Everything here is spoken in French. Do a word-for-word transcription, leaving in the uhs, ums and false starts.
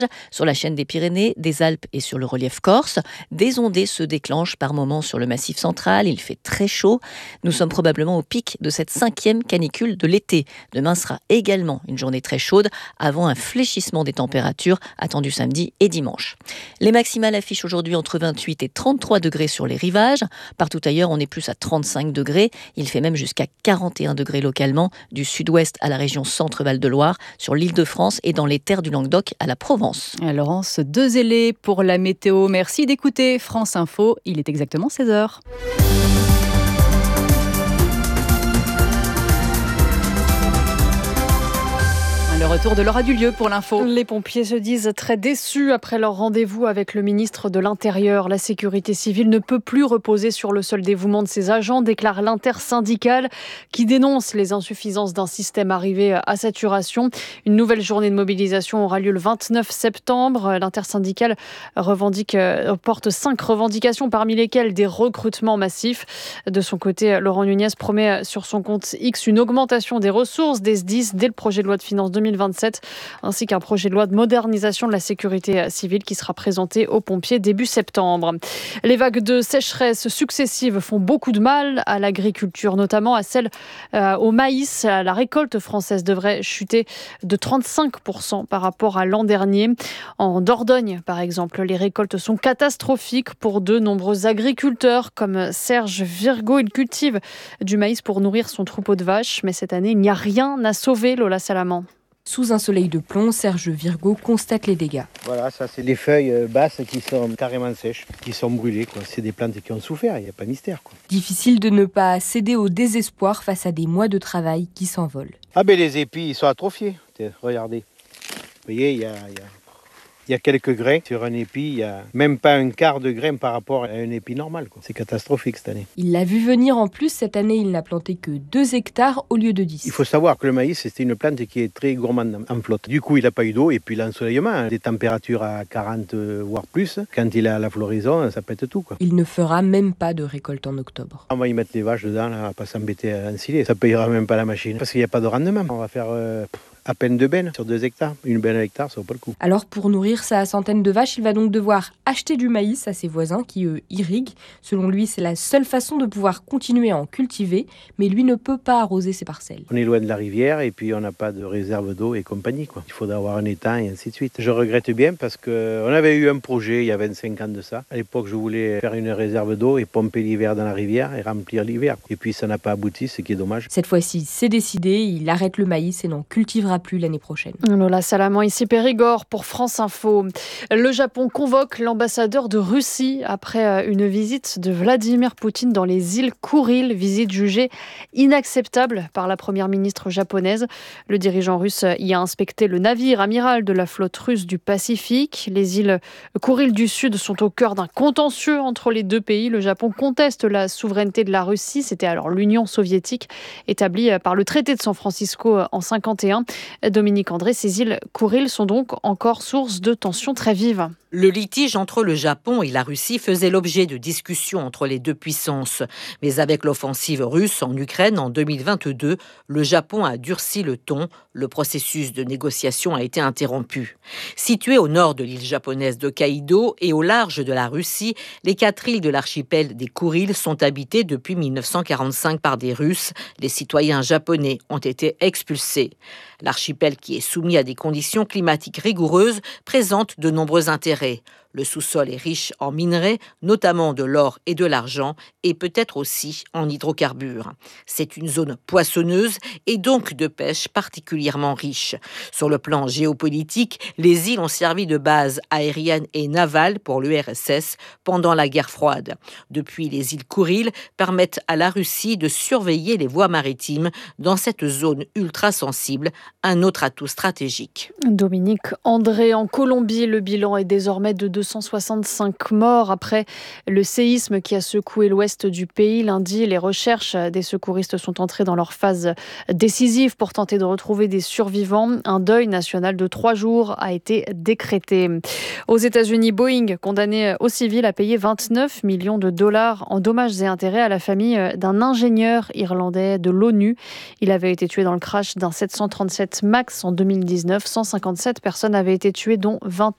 Sur la chaîne des Pyrénées, des Alpes et sur le relief corse, des ondées se déclenchent par moments sur le massif central. Il fait très chaud. Nous sommes probablement au pic de cette cinquième canicule de l'été. Demain sera également une journée très chaude avant un fléchissement des températures attendu samedi et dimanche. Les maximales affichent aujourd'hui entre vingt-huit et trente-trois degrés sur les rivages. Partout ailleurs, on est plus à trente-cinq degrés. Il fait même jusqu'à quarante et un degrés localement du sud-ouest à la région Centre-Val de Loire, sur l'Île-de-France et dans les terres du Languedoc à la Provence. Laurence Dezellé pour la météo. Merci d'écouter France Info. Il est exactement seize heures. Le retour de Laura Dulieu pour l'info. Les pompiers se disent très déçus après leur rendez-vous avec le ministre de l'Intérieur. La sécurité civile ne peut plus reposer sur le seul dévouement de ses agents, déclare l'intersyndicale qui dénonce les insuffisances d'un système arrivé à saturation. Une nouvelle journée de mobilisation aura lieu le vingt-neuf septembre. L'intersyndicale revendique, porte cinq revendications, parmi lesquelles des recrutements massifs. De son côté, Laurent Nunez promet sur son compte X une augmentation des ressources des S D I S dès le projet de loi de finances deux mille vingt-sept, ainsi qu'un projet de loi de modernisation de la sécurité civile qui sera présenté aux pompiers début septembre. Les vagues de sécheresse successives font beaucoup de mal à l'agriculture, notamment à celle euh, au maïs. La récolte française devrait chuter de trente-cinq pour cent par rapport à l'an dernier. En Dordogne, par exemple, les récoltes sont catastrophiques pour de nombreux agriculteurs, comme Serge Virgo. Il cultive du maïs pour nourrir son troupeau de vaches, mais cette année, il n'y a rien à sauver, Lola Salamand. Sous un soleil de plomb, Serge Virgo constate les dégâts. Voilà, ça c'est des feuilles basses qui sont carrément sèches, qui sont brûlées, quoi. C'est des plantes qui ont souffert, il n'y a pas de mystère, quoi. Difficile de ne pas céder au désespoir face à des mois de travail qui s'envolent. Ah ben les épis, ils sont atrophiés, regardez. Vous voyez, il y a... Y a... Il y a quelques grains sur un épi, il n'y a même pas un quart de grain par rapport à un épi normal, quoi. C'est catastrophique cette année. Il l'a vu venir en plus, cette année il n'a planté que deux hectares au lieu de dix. Il faut savoir que le maïs, c'est une plante qui est très gourmande en flotte. Du coup, il n'a pas eu d'eau et puis l'ensoleillement, hein, des températures à quarante voire plus. Quand il a la floraison, ça pète tout, quoi. Il ne fera même pas de récolte en octobre. On va y mettre les vaches dedans, là, on va pas s'embêter à ensiler. Ça payera même pas la machine parce qu'il n'y a pas de rendement. On va faire... Euh, à peine deux bennes sur deux hectares. Une benne à hectare, ça vaut pas le coup. Alors pour nourrir sa centaine de vaches, il va donc devoir acheter du maïs à ses voisins qui, eux, irriguent. Selon lui, c'est la seule façon de pouvoir continuer à en cultiver, mais lui ne peut pas arroser ses parcelles. On est loin de la rivière et puis on n'a pas de réserve d'eau et compagnie, quoi. Il faudra avoir un étang et ainsi de suite. Je regrette bien parce qu'on avait eu un projet il y a vingt-cinq ans de ça. À l'époque, je voulais faire une réserve d'eau et pomper l'hiver dans la rivière et remplir l'hiver. Et puis ça n'a pas abouti, ce qui est dommage. Cette fois-ci, c'est décidé, il arrête le maïs et n'en cultivera plus l'année prochaine. Lola Salamand, ici Périgord pour France Info. Le Japon convoque l'ambassadeur de Russie après une visite de Vladimir Poutine dans les îles Kouril, visite jugée inacceptable par la première ministre japonaise. Le dirigeant russe y a inspecté le navire amiral de la flotte russe du Pacifique. Les îles Kouril du Sud sont au cœur d'un contentieux entre les deux pays. Le Japon conteste la souveraineté de la Russie. C'était alors l'Union soviétique établie par le traité de San Francisco en cinquante et un. Dominique André, ces îles Kouril sont donc encore source de tensions très vives. Le litige entre le Japon et la Russie faisait l'objet de discussions entre les deux puissances. Mais avec l'offensive russe en Ukraine en deux mille vingt-deux, le Japon a durci le ton. Le processus de négociation a été interrompu. Situées au nord de l'île japonaise d'Hokkaido et au large de la Russie, les quatre îles de l'archipel des Kouril sont habitées depuis mille neuf cent quarante-cinq par des Russes. Les citoyens japonais ont été expulsés. L'archipel, qui est soumis à des conditions climatiques rigoureuses, présente de nombreux intérêts. Le sous-sol est riche en minerais, notamment de l'or et de l'argent, et peut-être aussi en hydrocarbures. C'est une zone poissonneuse et donc de pêche particulièrement riche. Sur le plan géopolitique, les îles ont servi de base aérienne et navale pour l'U R S S pendant la guerre froide. Depuis, les îles Kouril permettent à la Russie de surveiller les voies maritimes dans cette zone ultra sensible, un autre atout stratégique. Dominique André, en Colombie, le bilan est désormais de deux cent soixante-cinq morts après le séisme qui a secoué l'ouest du pays. Lundi, les recherches des secouristes sont entrées dans leur phase décisive pour tenter de retrouver des survivants. Un deuil national de trois jours a été décrété. Aux États-Unis, Boeing, condamné au civil, a payé vingt-neuf millions de dollars en dommages et intérêts à la famille d'un ingénieur irlandais de l'ONU. Il avait été tué dans le crash d'un sept cent trente-sept MAX en deux mille dix-neuf. cent cinquante-sept personnes avaient été tuées, dont vingt